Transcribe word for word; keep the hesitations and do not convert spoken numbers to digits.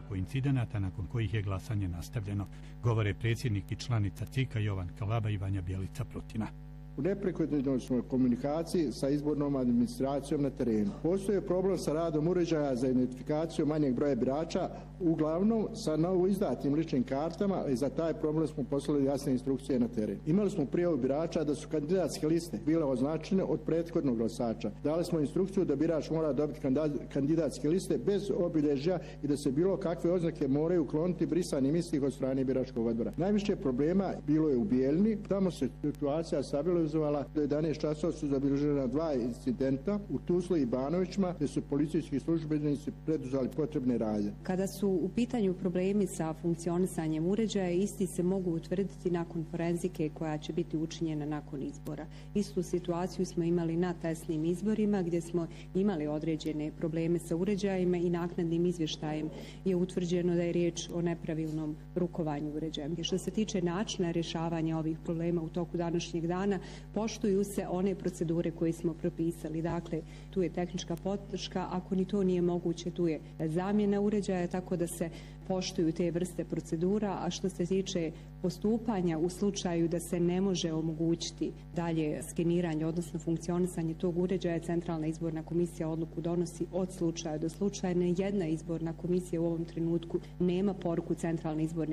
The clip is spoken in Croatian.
nekoliko incidenata nakon kojih je glasanje nastavljeno, govore predsjednik i članica C I K-a Jovan Kalaba i Vanja Bjelica Protina. U neprekidnoj smo komunikaciji sa izbornom administracijom na terenu. Postoji problem sa radom uređaja za identifikaciju manjeg broja birača, uglavnom sa novo izdatim ličnim kartama, i za taj problem smo poslali jasne instrukcije na teren. Imali smo prijavu birača da su kandidatske liste bile označene od prethodnog glasača. Dali smo instrukciju da birač mora dobiti kandidatske liste bez obilježja i da se bilo kakve oznake moraju ukloniti brisanim istih od strane biračkog odbora. Najviše problema bilo je u Bijeljni, tamo se situacija stabilizovala. Do jedanaest časova su zabilježena dva incidenta u Tuzli i Banovićima, gdje su policijski službenici preduzeli potrebne radnje. Kada su u pitanju problemi sa funkcionisanjem uređaja, isti se mogu utvrditi nakon forenzike koja će biti učinjena nakon izbora. Istu situaciju smo imali na testnim izborima gdje smo imali određene probleme sa uređajima i naknadnim izvještajem je utvrđeno da je riječ o nepravilnom rukovanju uređajem. Što se tiče načina rješavanja ovih problema u toku današnjeg dana, poštuju se one procedure koje smo propisali. Dakle, tu je tehnička podrška, ako ni to nije moguće, tu je zamjena uređaja, tako da se poštuju te vrste procedura, a što se tiče postupanja u slučaju da se ne može omogućiti dalje skeniranje, odnosno funkcionisanje tog uređaja, Centralna izborna komisija odluku donosi od slučaja do slučaja. Jedna izborna komisija u ovom trenutku nema poruku Centralne izborne